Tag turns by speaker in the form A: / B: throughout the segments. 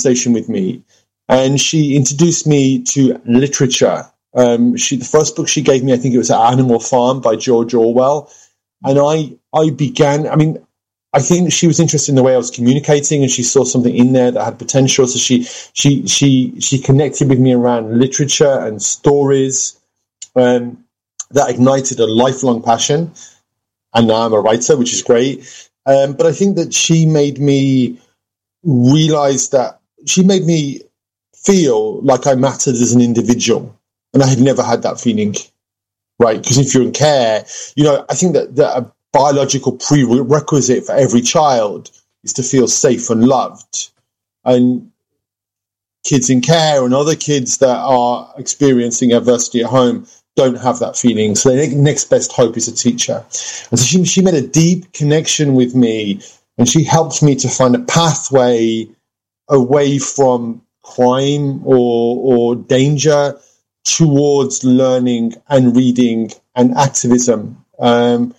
A: conversation with me, and she introduced me to literature. The first book she gave me, I think it was Animal Farm by George Orwell. And I began, I think she was interested in the way I was communicating, and she saw something in there that had potential. So she connected with me around literature and stories, that ignited a lifelong passion. And now I'm a writer, which is great. But I think that she made me realize that she made me feel like I mattered as an individual. And I had never had that feeling, right? Because if you're in care, I think that a biological prerequisite for every child is to feel safe and loved. And kids in care and other kids that are experiencing adversity at home don't have that feeling. So the next best hope is a teacher. And so she made a deep connection with me, and she helped me to find a pathway away from crime or danger towards learning and reading and activism. And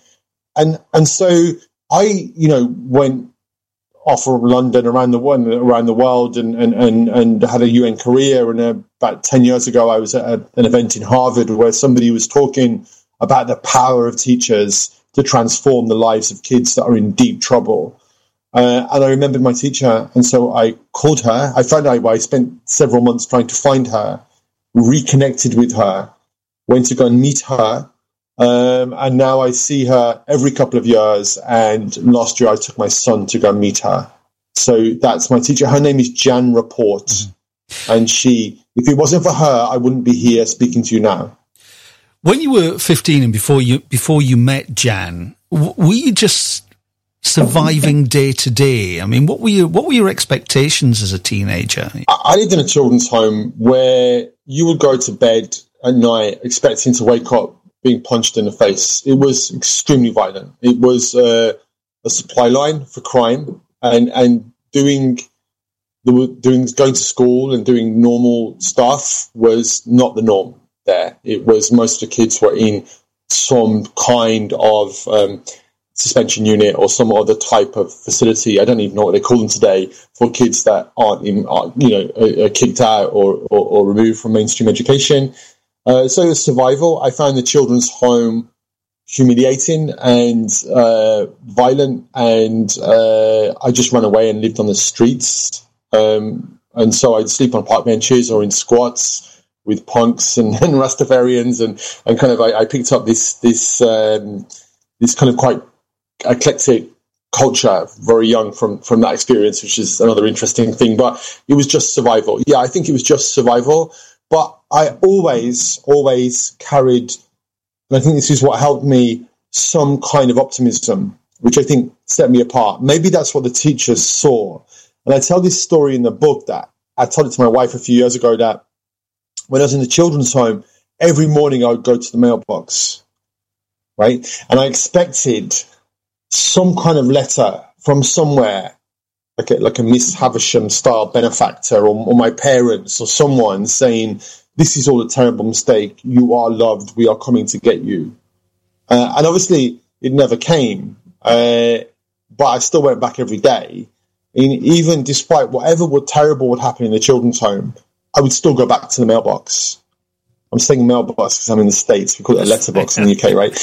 A: so I, went off from London around the world and had a UN career. And about 10 years ago, I was at an event in Harvard where somebody was talking about the power of teachers to transform the lives of kids that are in deep trouble. And I remembered my teacher, and so I called her. I found out I spent several months trying to find her, reconnected with her, went to go and meet her, and now I see her every couple of years, and last year I took my son to go and meet her. So that's my teacher. Her name is Jan Rapport, and if it wasn't for her, I wouldn't be here speaking to you now.
B: When you were 15 and before you met Jan, were you just surviving day to day? What were your expectations as a teenager?
A: I lived in a children's home where you would go to bed at night expecting to wake up being punched in the face. It was extremely violent. It was a supply line for crime, and going to school and doing normal stuff was not the norm there. It was most of the kids were in some kind of suspension unit or some other type of facility. I don't even know what they call them today for kids that are kicked out or removed from mainstream education. So it was survival. I found the children's home humiliating and violent, and I just ran away and lived on the streets. And so I'd sleep on park benches or in squats with punks and Rastafarians, and kind of I picked up this kind of quite eclectic culture very young from that experience, which is another interesting thing. But it was just survival. Yeah, I think it was just survival. But I always carried, and I think this is what helped me, some kind of optimism, which I think set me apart. Maybe that's what the teachers saw. And I tell this story in the book that I told it to my wife a few years ago, that when I was in the children's home, every morning I would go to the mailbox, right? And I expected some kind of letter from somewhere, like a Miss Havisham style benefactor or my parents or someone saying, this is all a terrible mistake. You are loved. We are coming to get you. And obviously it never came. But I still went back every day. And even despite whatever terrible would happen in the children's home, I would still go back to the mailbox. I'm saying mailbox because I'm in the States. We call it a letterbox in the UK, right?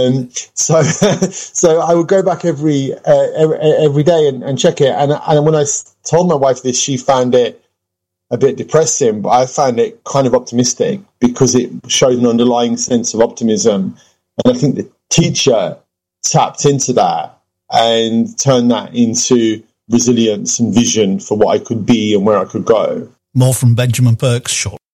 A: So I would go back every day and check it. And when I told my wife this, she found it a bit depressing, but I found it kind of optimistic because it showed an underlying sense of optimism. And I think the teacher tapped into that and turned that into resilience and vision for what I could be and where I could go.
B: More from Benjamin Burks shortly.